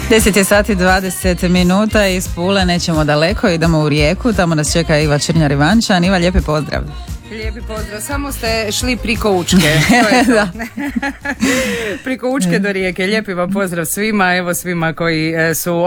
10 je sati 20 minuta, iz Pule nećemo daleko, idemo u Rijeku, tamo nas čeka Iva Črnjar-Ivančan. Iva, lijepi pozdrav. Lijepi pozdrav, samo ste šli priko Učke. To je to. Priko Učke do Rijeke. Lijepi vam pozdrav svima, evo svima koji su